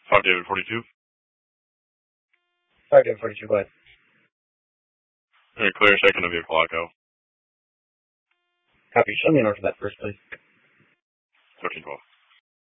5 David 42. Sorry, David 42, go ahead. All right, clear, second of your clock out. Copy. Show me an order for that first, please. 1312.